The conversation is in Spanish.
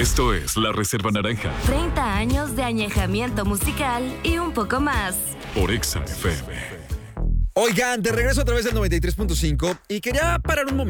Esto es La Reserva Naranja 30 años de añejamiento musical y un poco más. por Exa FM. Oigan, de regreso a través del 93.5 y quería parar un momento